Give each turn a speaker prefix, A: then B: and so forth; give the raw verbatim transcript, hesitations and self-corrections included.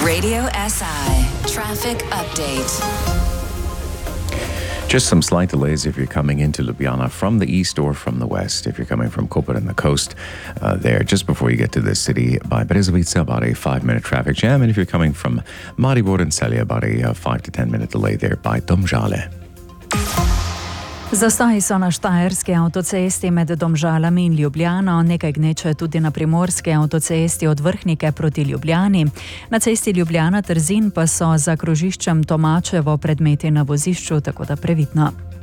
A: Radio S I Traffic Update.
B: Just some slight delays if you're coming into Ljubljana from the east or from the west. If you're coming from Koper and the coast, uh, there just before you get to the city by Brezovica, about a five-minute traffic jam. And if you're coming from Maribor and Celje, about a uh, five to ten-minute delay there by Domžale.
C: Zastoji so na štajerski avtocesti med Domžalami in Ljubljano, nekaj gneče tudi na primorski avtocesti od Vrhnike proti Ljubljani. Na cesti Ljubljana-Trzin pa so za krožiščem Tomačevo predmeti na vozišču, tako da previdno.